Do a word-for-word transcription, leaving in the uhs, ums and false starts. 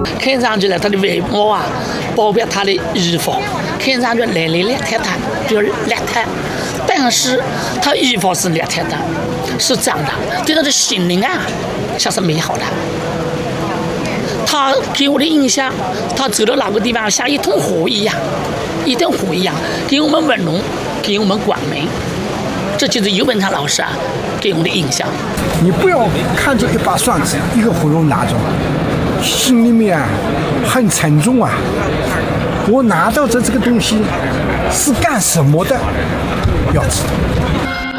看上去呢，他的外貌啊，包括他的衣服，看上去来来邋遢遢，就是邋遢。但是他衣服是邋遢的，是脏的，对他的心灵啊，像是美好的。他给我的印象，他走到哪个地方像一桶火一样，一桶火一样，给我们文龙，给我们广门。这就是尤文昌老师啊给我们的印象。 你不要看着一把刷子，一个火龙拿着，心里面啊很沉重啊。我拿到这这个东西是干什么的？要知道。